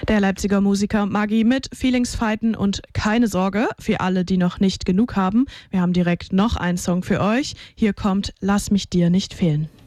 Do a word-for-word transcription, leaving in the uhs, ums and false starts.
Der Leipziger Musiker Maggi mit Feelings fighten und keine Sorge für alle, die noch nicht genug haben. Wir haben direkt noch einen Song für euch. Hier kommt Lass mich dir nicht fehlen.